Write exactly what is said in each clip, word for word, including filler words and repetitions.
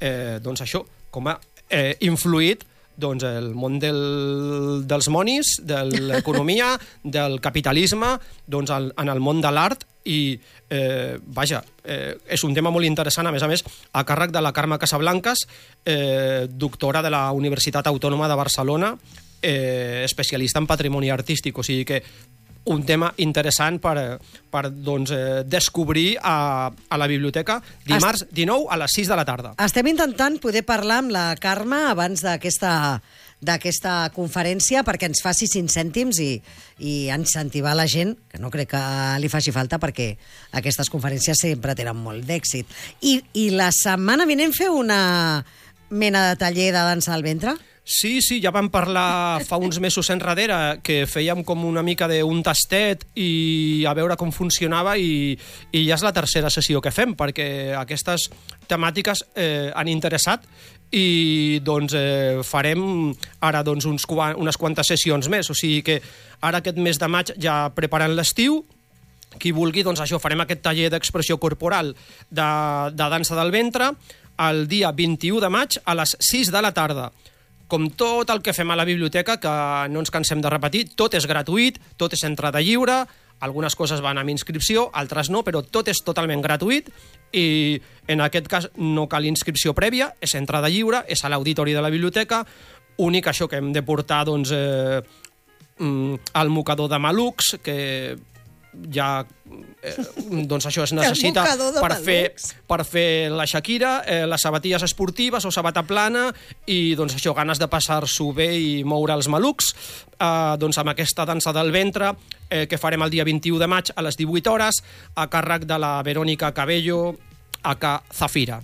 eh, doncs això, com ha eh, influït doncs, el món del, dels monis, de l'economia, del capitalisme, doncs, el, en el món de l'art, i, eh, vaja, eh, és un tema molt interessant, a més a més, a càrrec de la Carme Casablancas, eh, doctora de la Universitat Autònoma de Barcelona, eh, especialista en patrimoni artístic, o sigui que un tema interessant per, per doncs, eh, descobrir a, a la biblioteca dimarts dinou a les sis de la tarda. Estem intentant poder parlar amb la Carme abans d'aquesta d'aquesta conferència perquè ens faci cinc cèntims i, i incentivar la gent, que no crec que li faci falta perquè aquestes conferències sempre tenen molt d'èxit. I, I la setmana vinent feu una mena de taller de dansa al ventre? Sí, sí, ja vam parlar fa uns mesos enrere que fèiem com una mica d'un tastet i a veure com funcionava i, i ja és la tercera sessió que fem perquè aquestes temàtiques eh, han interessat i doncs eh, farem ara doncs, uns, unes quantes sessions més, o sigui que ara aquest mes de maig ja preparant l'estiu, qui vulgui, doncs això, farem aquest taller d'expressió corporal de, de dansa del ventre el dia vint-i-u de maig a les sis de la tarda. Com tot el que fem a la biblioteca, que no ens cansem de repetir, tot és gratuït, tot és entrada lliure, algunes coses van amb inscripció, altres no, però tot és totalment gratuït i en aquest cas no cal inscripció prèvia, és entrada lliure, és a l'auditori de la biblioteca, únic això que hem de portar doncs, eh, el mocador de malucs, que ja eh, doncs això es necessita per fer, per fer la Shakira, eh, les sabatilles esportives o sabata plana i doncs això, ganes de passar-s'ho bé i moure els malucs, eh, doncs amb aquesta dansa del ventre eh, que farem el dia vint-i-u de maig a les divuit hores a càrrec de la Verónica Cabello aka Zafira.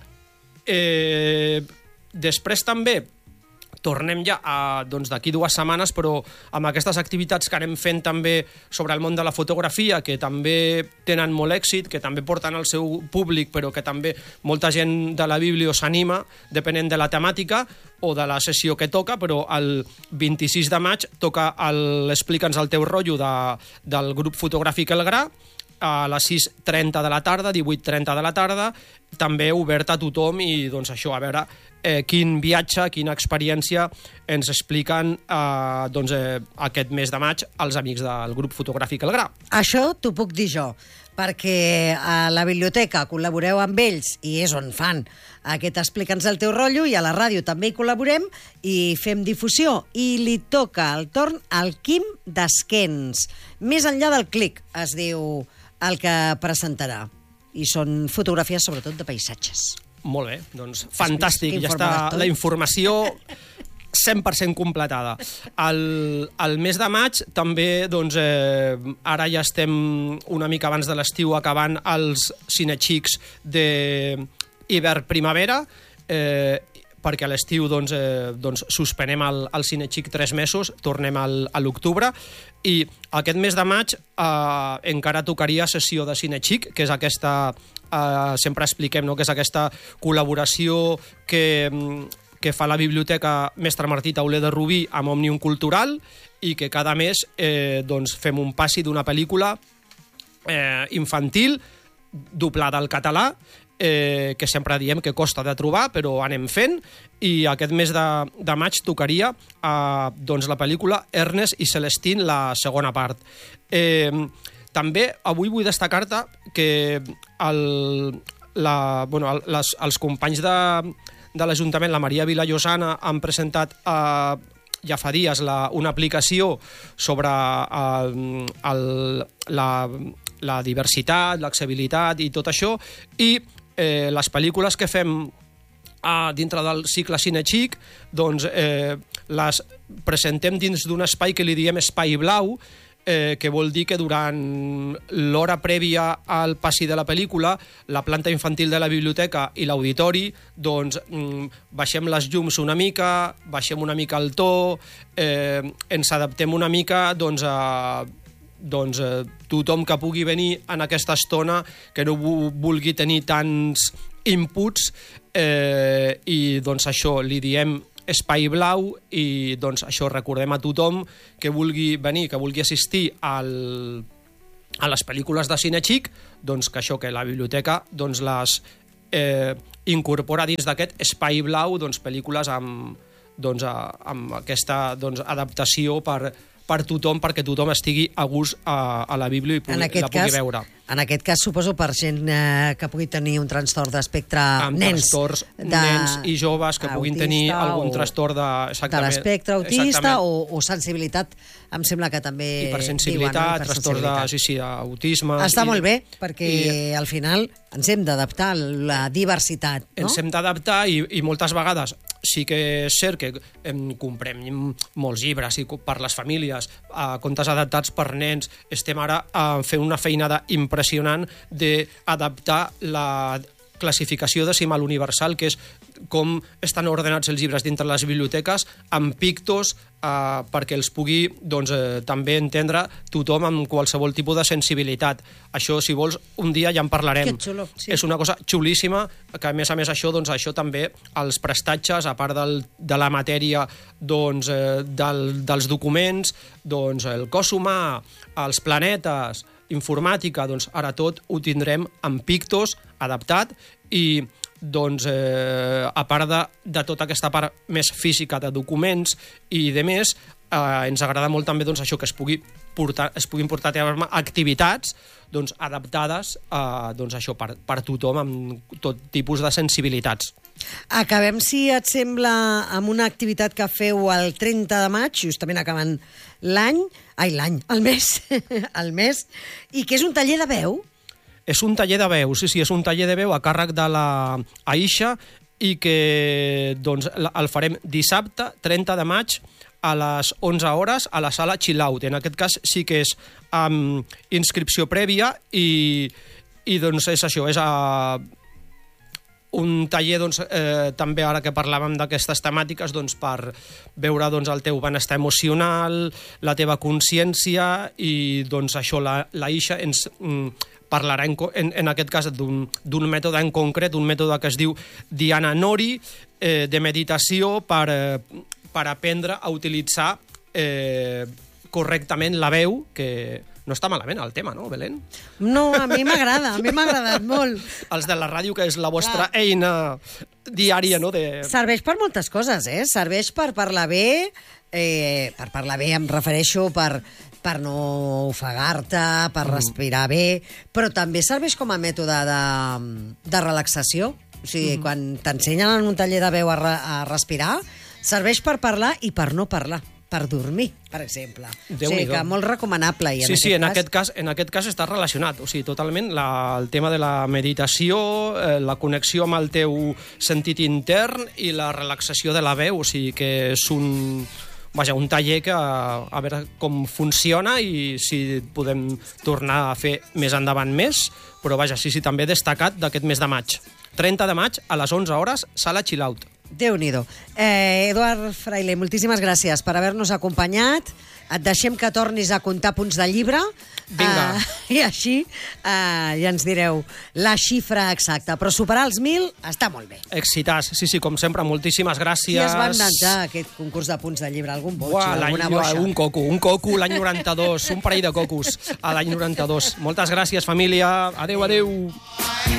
Eh, després també tornem ja a, doncs, d'aquí dues setmanes, però amb aquestes activitats que anem fent també sobre el món de la fotografia, que també tenen molt èxit, que també porten el seu públic, però que també molta gent de la Bíblia s'anima, depenent de la temàtica o de la sessió que toca, però el vint-i-sis de maig toca l'Explica'ns el teu rotllo de, del grup fotogràfic El Gra, a les sis trenta de la tarda, divuit trenta de la tarda, també obert a tothom i doncs això, a veure eh, quin viatge, quina experiència ens expliquen eh, doncs, eh, aquest mes de maig els amics del grup fotogràfic El Gra. Això t'ho puc dir jo, perquè a la biblioteca col·laboreu amb ells i és on fan aquest Explica'ns el teu rotllo i a la ràdio també hi col·laborem i fem difusió i li toca el torn al Quim d'Esquens. Més enllà del clic, es diu el que presentarà. I són fotografies, sobretot, de paisatges. Molt bé, doncs fantàstic. Ja està la informació cent per cent completada. El, el mes de maig també, doncs, eh, ara ja estem una mica abans de l'estiu acabant els cinexics d'hivern-primavera, eh, perquè a l'estiu doncs, eh, doncs, suspenem el, el cinexic tres mesos, tornem al, a l'octubre, i aquest mes de maig eh, encara tocaria sessió de cinexic, que és aquesta, eh, sempre expliquem, no?, que és aquesta col·laboració que, que fa la Biblioteca Mestre Martí Tauler de Rubí amb Òmnium Cultural i que cada mes eh, doncs, fem un passi d'una pel·lícula eh, infantil doblada al català, Eh, que sempre diem que costa de trobar, però anem fent, i aquest mes de, de maig tocaria eh, doncs la pel·lícula Ernest i Celestine, la segona part. Eh, també avui vull destacar-te que el, la, bueno, el, les, els companys de, de l'Ajuntament, la Maria Vilallosana, han presentat eh, ja fa dies la, una aplicació sobre eh, el, la, la diversitat, l'accessibilitat i tot això, i Eh, les pel·lícules que fem ah, dintre del cicle Cinexic doncs eh, les presentem dins d'un espai que li diem Espai Blau, eh, que vol dir que durant l'hora prèvia al passi de la pel·lícula la planta infantil de la biblioteca i l'auditori doncs mm, baixem les llums una mica, baixem una mica el to, eh, ens adaptem una mica doncs a doncs eh, tothom que pugui venir en aquesta estona, que no vulgui tenir tants inputs, eh, i doncs això, li diem Espai Blau, i doncs això, recordem a tothom que vulgui venir, que vulgui assistir al, a les pel·lícules de Cinexic, doncs que això, que la biblioteca doncs les eh, incorpora dins d'aquest espai blau doncs, pel·lícules amb, doncs, a, amb aquesta doncs, adaptació per, per tothom, perquè tothom estigui a gust a, a la Bíblia i pugui, la pugui cas, veure. En aquest cas, suposo, per gent eh, que pugui tenir un trastorn d'espectre, Amb nens. trastorns, de, nens i joves que puguin tenir algun o, trastorn de... de l'espectre autista o, o sensibilitat, em sembla que també hipersensibilitat, diuen, no? trastorn de, sí, sí, autisme... Està i, molt bé, perquè i, al final ens hem d'adaptar a la diversitat, no? Ens hem d'adaptar i, i moltes vegades sí que és cert que em comprem molts llibres i per les famílies, eh, contes adaptats per nens. Estem ara eh, fent una feinada impressionant d'adaptar la classificació decimal universal, que és com estan ordenats els llibres dintre les biblioteques, amb pictos eh, perquè els pugui doncs, eh, també entendre tothom amb qualsevol tipus de sensibilitat. Això, si vols, un dia ja en parlarem. Que xulo, sí. És una cosa xulíssima, que a més a més això, doncs, això també, els prestatges, a part del, de la matèria doncs, eh, del, dels documents, doncs, el cos humà, els planetes, informàtica, doncs ara tot ho tindrem amb pictos, adaptat, i doncs, eh, a part de, de tota aquesta part més física de documents i de més, eh, ens agrada molt també doncs, això que es, pugui portar, es puguin portar a terme activitats doncs, adaptades eh, doncs, això, per, per tothom amb tot tipus de sensibilitats. Acabem, si et sembla, amb una activitat que feu el trenta de maig, justament acabant l'any, ai, l'any, el mes, el mes, i que és un taller de veu. És un taller de veu, sí, sí, és un taller de veu a càrrec de la Aisha i que doncs, el farem dissabte, trenta de maig, a les onze hores, a la sala Chill Out. En aquest cas sí que és amb inscripció prèvia i, i doncs és això, és a un taller, doncs, eh, també ara que parlàvem d'aquestes temàtiques, doncs, per veure doncs, el teu benestar emocional, la teva consciència i doncs, això, la, la Isha ens mm, parlarà en, en, en aquest cas d'un mètode en concret, un mètode que es diu Dhyana Nori, eh, de meditació per, eh, per aprendre a utilitzar eh, correctament la veu, que no està malament el tema, no, Belén? No, a mi m'agrada, a mi m'ha agradat molt. Els de la ràdio, que és la vostra Clar. eina diària, no? De... Serveix per moltes coses, eh? Serveix per parlar bé, eh, per parlar bé em refereixo per, per no ofegar-te, per mm. respirar bé, però també serveix com a mètode de, de relaxació. O sigui, mm. quan t'ensenyen en un taller de veu a, re, a respirar, serveix per parlar i per no parlar, per dormir, per exemple. O sigui, que molt recomanable. I en sí, aquest sí, en cas... aquest cas, en aquest cas està relacionat, o sigui, totalment la, el tema de la meditació, eh, la connexió amb el teu sentit intern i la relaxació de la veu, o sigui, que és un, vaja, un taller que a, a veure com funciona i si podem tornar a fer més endavant més, però vaja, sí, sí, també destacat d'aquest mes de maig. trenta de maig, a les onze hores, sala Chill Out. Déu-n'hi-do. Eh, Eduard Fraile, moltíssimes gràcies per haver-nos acompanyat. Et deixem que tornis a comptar punts de llibre. Vinga. Eh, I així eh, ja ens direu la xifra exacta. Però superar els mil està molt bé. Excitats, sí, sí, com sempre, moltíssimes gràcies. Qui es va inventar aquest concurs de punts de llibre? Algun boig? Uà, alguna boixa? Un coco, un coco l'any noranta-dos, un parell de cocos a l'any noranta-dos. Moltes gràcies, família. Adéu, adéu.